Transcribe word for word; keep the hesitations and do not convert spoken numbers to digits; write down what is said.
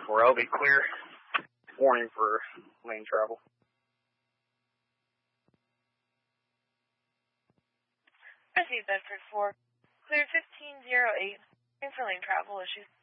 four, I'll be clear. Warning for lane travel. Proceed Bedford four, clear fifteen oh eight, warning for lane travel issues.